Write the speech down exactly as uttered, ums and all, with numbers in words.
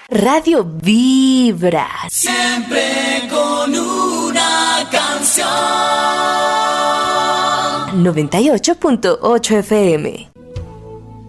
Radio Vibra. Siempre con una canción. noventa y ocho punto ocho F M.